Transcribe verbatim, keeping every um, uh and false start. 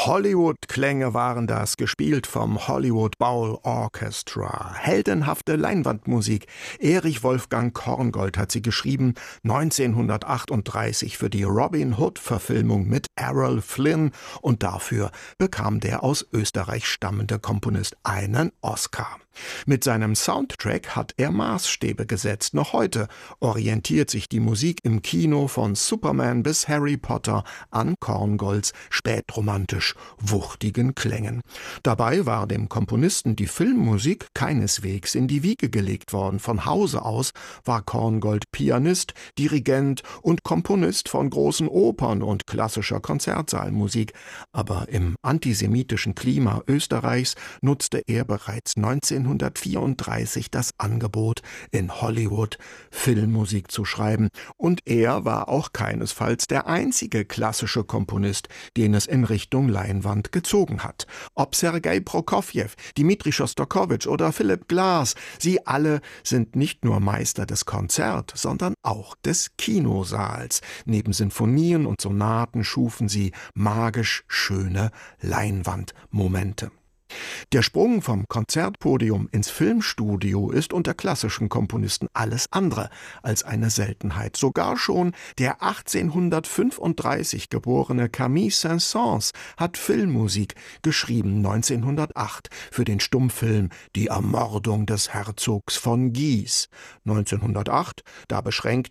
Hollywood-Klänge waren das, gespielt vom Hollywood Bowl Orchestra. Heldenhafte Leinwandmusik. Erich Wolfgang Korngold hat sie geschrieben, neunzehnhundertachtunddreißig für die Robin Hood-Verfilmung mit Errol Flynn, und dafür bekam der aus Österreich stammende Komponist einen Oscar. Mit seinem Soundtrack hat er Maßstäbe gesetzt. Noch heute orientiert sich die Musik im Kino von Superman bis Harry Potter an Korngolds spätromantisch wuchtigen Klängen. Dabei war dem Komponisten die Filmmusik keineswegs in die Wiege gelegt worden. Von Hause aus war Korngold Pianist, Dirigent und Komponist von großen Opern und klassischer Konzertsaalmusik. Aber im antisemitischen Klima Österreichs nutzte er bereits neunzehnhundertvierunddreißig das Angebot, in Hollywood Filmmusik zu schreiben. Und er war auch keinesfalls der einzige klassische Komponist, den es in Richtung Leinwand gezogen hat. Ob Sergei Prokofjew, Dmitri Schostakowitsch oder Philip Glass, sie alle sind nicht nur Meister des Konzert, sondern auch des Kinosaals. Neben Sinfonien und Sonaten schufen sie magisch schöne Leinwandmomente. Der Sprung vom Konzertpodium ins Filmstudio ist unter klassischen Komponisten alles andere als eine Seltenheit. Sogar schon der achtzehnhundertfünfunddreißig geborene Camille Saint-Saëns hat Filmmusik geschrieben, neunzehnhundertacht, für den Stummfilm Die Ermordung des Herzogs von Guise. neunzehnhundertacht, da beschränkt